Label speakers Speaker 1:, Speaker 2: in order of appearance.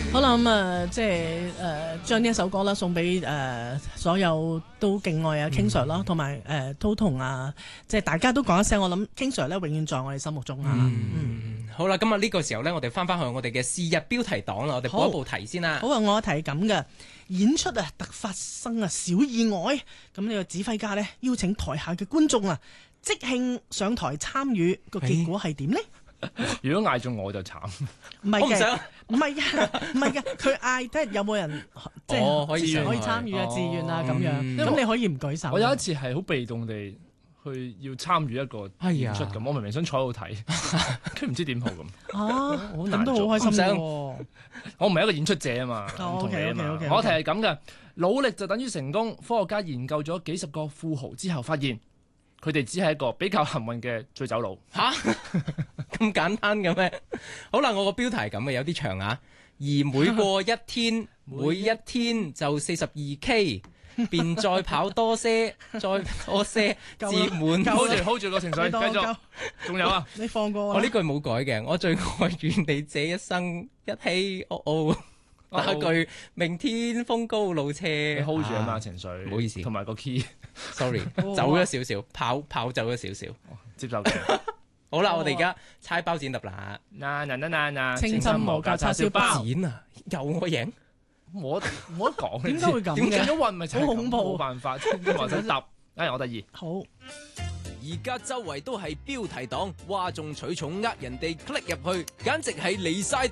Speaker 1: 好啦，咁即係將呢一首歌啦送俾所有都敬愛King Sir 啦，同埋都同即係大家都講一聲，我諗King Sir 咧永遠在我哋心目中
Speaker 2: 好啦，咁啊呢個時候咧，我哋翻去我哋嘅是日標題黨啦，我哋報一報題先啦。
Speaker 1: 好啊，我提咁嘅演出突發生小意外，咁呢個指揮家咧邀請台下嘅觀眾即興上台參與，個結果係點呢？
Speaker 3: 如果嗌中我就慘，
Speaker 1: 唔係嘅，
Speaker 2: 我唔想
Speaker 1: 唔係嘅，佢嗌睇下有冇人即係
Speaker 2: 可以
Speaker 1: 參與自願咁樣，咁你可以唔舉手。
Speaker 3: 我有一次係好被動地去要參與一個演出咁，我明明想坐喺度睇，佢唔知點好咁。
Speaker 1: 咁都好開心喎！
Speaker 3: 我唔係一個演出者啊嘛，唔同你啊嘛。我題係咁嘅，努力就等於成功。科學家研究咗幾十個富豪之後，發現佢哋只係一個比較幸運嘅醉酒佬。
Speaker 2: 吓咁簡單嘅咩？好啦，我個標題係咁嘅，有啲長啊。而每過一天，每一天就42K， 便再跑多些，再多些，至滿。
Speaker 3: hold 住個情緒，繼續。仲有啊？
Speaker 1: 你放過
Speaker 2: 我呢句冇改嘅，我最愛願你這一生一起那句明天風高路斜。
Speaker 3: 你 hold 住啊嘛情緒，
Speaker 2: 唔好意思，
Speaker 3: 同埋個 key。
Speaker 2: sorry， 走咗少少，跑走咗少少，
Speaker 3: 接受嘅。
Speaker 2: 好啦，我哋而家猜包剪揼啦。
Speaker 1: 清新無價叉燒包。
Speaker 2: 剪啊，有我贏。
Speaker 3: 冇得講，
Speaker 1: 點解會咁嘅？
Speaker 3: 點解運咪就係
Speaker 1: 好恐怖，
Speaker 3: 冇辦法，清新無想答。我第二。
Speaker 1: 好。
Speaker 4: 而家周圍都係標題黨，嘩眾取寵，呃人哋 click 入去，簡直係離晒。